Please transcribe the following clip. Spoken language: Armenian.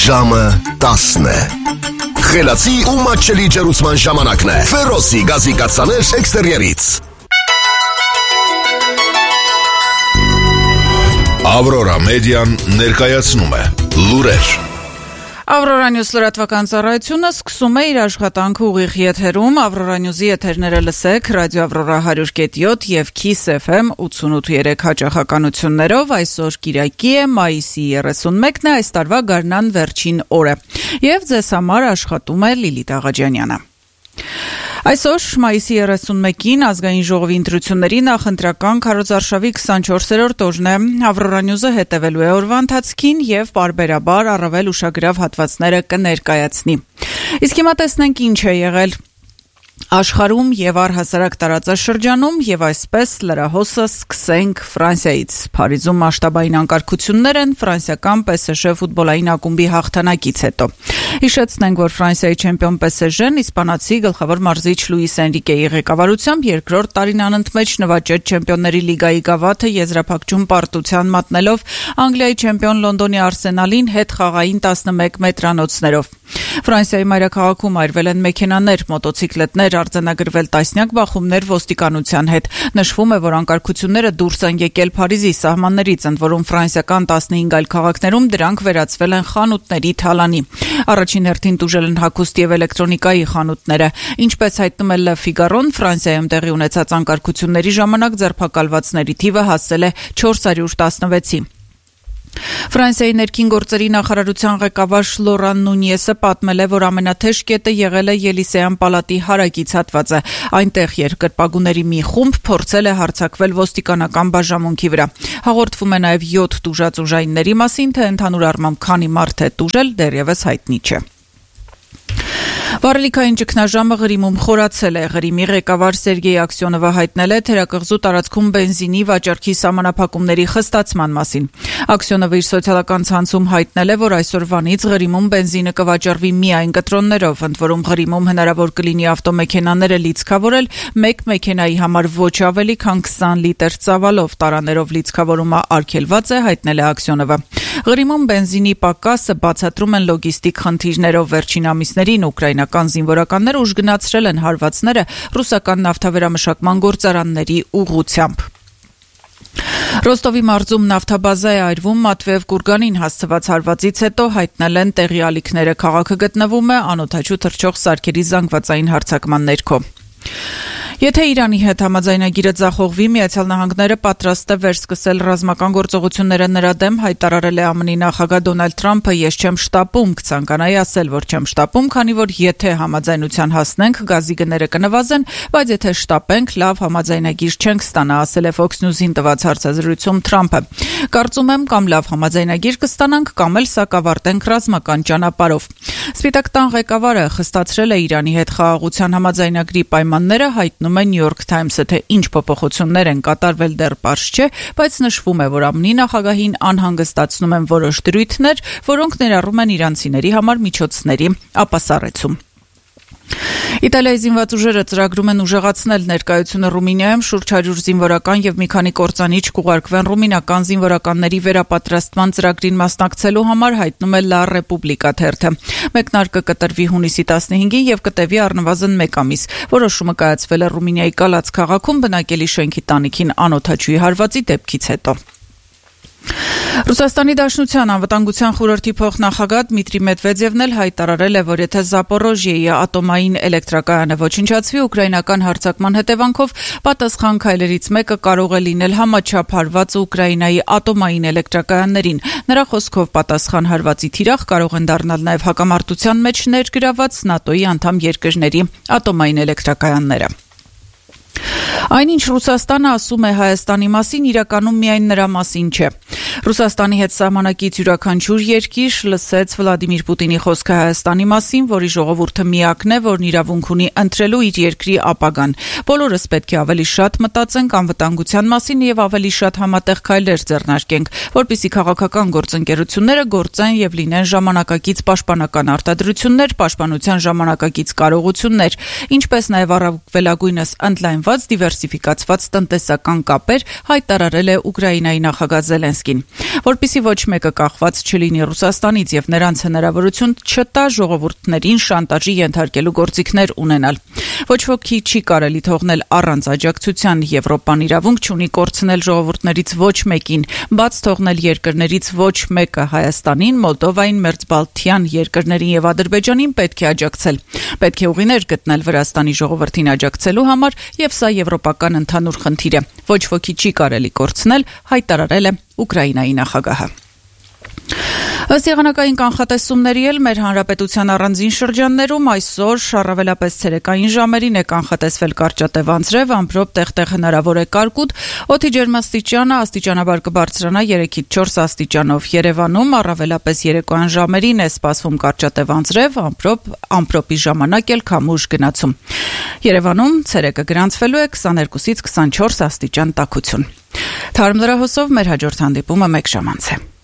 Ժամը 10 է։ Խելացի ու մատչելի ջերուցման ժամանակն է։ Ֆերոսի գազի կաթսաներ էքստերիերից։ Ավրորա մեդիան ներկայացնում է լուրեր։ Ավրորա Նյուզ լրատվական ծառայությունը սկսում է իր աշխատանքը ուղիղ եթերում։ Ավրորա Նյուզի եթերները լսեք ռադիո Ավրորա 100.7 եւ Kiss FM 88.3 հաճախականություններով։ Այսօր Կիրակի է, մայիսի 31-ն է, այս տարվա գարնան վերջին օրը։ Եվ ձեզ համար աշխատում է Լիլիթ Աղաջանյանը։ Այսօր մայիսի 31-ին ազգային ժողովի ընտրությունների նախընտրական քարոզարշավի 24-րդ օրն է։ Ավրորա Նյուզը հետևելու է օրվա ընթացքին եւ պարբերաբար առավել ուշագրավ հատվածները կներկայացնի։ Իսկ հիմա տեսնենք ինչ է եղել աշխարհում եւ առհասարակ տարածաշրջանում եւ այսպես լրահոսը սկսենք Ֆրանսիայից։ Փարիզում մասշտաբային անկարգություններ են ֆրանսիական PSG ֆուտբոլային ակումբի հաղթանակից հետո։ Հիշեցնենք, որ Ֆրանսիայի չեմպիոն PSG-ն իսպանացի գլխավոր մարզիչ Լուիս Էնրիկեի ղեկավարությամբ երկրորդ տարին անընդմեջ նվաճեց Չեմպիոնների լիգայի գավաթը եզրափակչում պարտության մատնելով Անգլիայի չեմպիոն Լոնդոնի Արսենալին հետխաղային 11 մետրանոցներով։ Ֆրանսիայի մայրաքաղաքում այրվել են մեքենաներ, մոտոցիկլետներ, արձանագրվել տասնյակ բախումներ ոստիկանության հետ։ Նշվում է, որ անկարգությունները դուրս են եկել Փարիզի սահմաններից, ընդ որում ֆրանսիական 15 այլ քաղաքներում դրանք վերածվել են խանութների թալանի։ Առաջին հերթին տուժել են հագուստ եւ էլեկտրոնիկայի խանութները։ Ինչպես հայտնում է Le Figaro-ն, Ֆրանսիայում տեղի ունեցած անկարգությունների ժամանակ ձերբակալվածների թիվը հասել է 416-ի։ Ֆրանսիայի ներքին գործերի նախարարության ղեկավար Լորան Նունիեսը պատմել է, որ ամենաթեժ կետը եղել է Ելիսեյան պալատի հարակից հատվածը։ Այնտեղ երկրպագուների մի խումբ փորձել է հարձակվել ոստիկանական բաժանմունքի վրա։ Հաղորդվում է նաև 7 տուժած ուժայինների մասին, թե ընդհանուր առմամբ քանի մարդ է տուժել, դեռևս հայտնի չէ։ Վառելիքային ճգնաժամը Ղրիմում խորացել է։ Ղրիմի ղեկավար Սերգեյ Աքսյոնովը հայտնել է թերակղզու տարածքում բենզինի վաճառքի սահմանափակումների խստացման մասին։ Աքսյոնովը իր սոցիալական ցանցում հայտնել է, որ այսօրվանից Ղրիմում բենզինը կվաճառվի միայն կտրոններով, ընդ որում Ղրիմում հնարավոր կլինի ավտոմեքենաները լիցքավորել մեկ մեքենայի համար ոչ ավելի քան 20 լիտր ծավալով։ Տարաներով լիցքավորումը արգելված է, հայտնել է Աքսյոնովը։ Ղրիմում բենզինի պակասը բացատրում են լոգիստիկ խնդիրներով։ Վերջին ամիսներին ուկրաինական զինվորականները ուժգնացրել են հարվածները ռուսական նավթավերամշակման գործարանների ուղղությամբ։ Ռոստովի մարզում նավթաբազա է այրվում Մատվեև կուրգանին հասցված հարվածից հետո հայտնել են տեղի ալիքները։ Քաղաքը գտնվում է անօդաչու թռչող սարքերի զանգվածային հարձակման ներքո։ Եթե Իրանի հետ համաձայնագիրը ձախողվի, Միացյալ Նահանգները պատրաստ է վերսկսել ռազմական գործողությունները նրա դեմ, հայտարարել է ԱՄՆ նախագահ Դոնալդ Թրամփը։ Ես չեմ շտապում, կցանկանայի ասել, որ չեմ շտապում, քանի որ եթե համաձայնության հասնենք, գազի գները կնվազեն, բայց եթե շտապենք, լավ համաձայնագիր չենք ստանա, ասել է Fox News-ին տված հարցազրույցում Թրամփը։ Կարծում եմ, կամ լավ համաձայնագիր կստանանք, կամ էլ սա կավարտենք ռազմական ճանապարհով։ Սպիտակ տան ղեկավարը խստացրել է Իրանի հետ խաղաղության համաձայնագրի պայմանները, հայտնում է New York Times-ը, թե ինչ փոփոխություններ են կատարվել դեռ պարզ չէ, բայց նշվում է, որ ԱՄՆ նախագահին անհանգստացնում են որոշ դրույթներ, որոնք ներառում են իրանցիների համար միջոցների ապասառեցում։ Իտալիայի զինված ուժերը ծրագրում են ուժեղացնել ներկայությունը Ռումինիայում, շուրջ 100 զինվորական եւ մի քանի կործանիչ կուղարկվեն ռումինական զինվորականների վերապատրաստման ծրագրին մասնակցելու համար, հայտնում է La Repubblica թերթը։ Մեկնարկը կտրվի հունիսի 15-ին եւ կտևի առնվազն 1 ամիս։ Որոշումը կայացվել է Ռումինիայի Կալաց քաղաքում բնակելի շենքի տանիքին անօդաչուի հարվածի դեպքից հետո։ Ռուսաստանի Դաշնության անվտանգության խորհրդի փոխնախագահ Դմիտրի Մեդվեդևն էլ հայտարարել է, որ եթե Զապորոժիեի ատոմային էլեկտրակայանը ոչնչացվի ուկրաինական հարձակման հետևանքով, պատասխան քայլերից մեկը կարող է լինել համաչափ հարված Ուկրաինայի ատոմային էլեկտրակայաններին։ Նրա խոսքով պատասխան հարվածի թիրախ կարող են դառնալ նաև հակամարտության մեջ ներգրաված ՆԱՏՕ-ի անդամ երկրների ատոմային էլեկտրակայանները։ Այնինչ Ռուսաստանը ասում է Հայաստանի մասին, իրականում միայն նրա մասին չէ։ Ռուսաստանի հետ սահմանակից յուրաքանչյուր երկիր լսեց Վլադիմիր Պուտինի խոսքը Հայաստանի մասին, որի ժողովուրդը միակն է, որն իրավունք ունի ընտրելու իր երկրի ապագան։ Բոլորս պետք է ավելի շատ մտածենք անվտանգության մասին եւ ավելի շատ համատեղ քայլեր ձեռնարկենք, որպեսզի քաղաքական գործընկերությունները գործեն եւ լինեն ժամանակակից պաշտպանական արտադրություններ, պաշտպանության ժամանակակից կարողություններ, ինչպես նաեւ առավելագույնս ընդլայնված դիվերսիֆիկացված տնտեսական կապեր, հայտարարել է Ուկրաինայի նախագահ Զելենսկին։ Արցախին, որպեսզի ոչ մեկը կախված չլինի Ռուսաստանից եւ նրանց հնարավորություն չտա ժողովուրդներին շանտաժի ենթարկելու գործիքներ ունենալ։ Ոչ ոքի չի կարելի թողնել առանց աջակցության, Եվրոպան իրավունք չունի կորցնել ժողովուրդներից ոչ մեկին, բաց թողնել երկրներից ոչ մեկը Հայաստանին, Մոլդովային, Մերձբալթյան երկրներին եւ Ադրբեջանին պետք է աջակցել։ Պետք է ուղիներ գտնել Վրաստանի ժողովրդին աջակցելու համար եւ սա եվրոպական ընդհանուր խնդիր է։ Ոչ ոքի չի կարելի կորցնել, հայտարարել է Ուկրաինայի նախագահը։ Ըստ եղանակային կանխատեսումների էլ մեր հանրապետության առանձին շրջաններում այսօր առավելապես ցերեկային ժամերին է կանխատեսվել կարճատև անձրև, ամպրոպ տեղ-տեղ հնարավոր է կարկուտ, օդի ջերմաստիճանը աստիճանաբար կբարձրանա 3-ից 4 աստիճանով։ Երևանում առավելապես երեկոյան ժամերին է սպասվում կարճատև անձրև, ամպրոպի ժամանակ էլ քամուշ գնացում։ Երևանում ցերեկը գրանցվելու է 22-ից 24 աստիճան տաքություն։ Թարմ լրահոսով մեր հաջորդ հանդիպումը 1 ժամ անց է։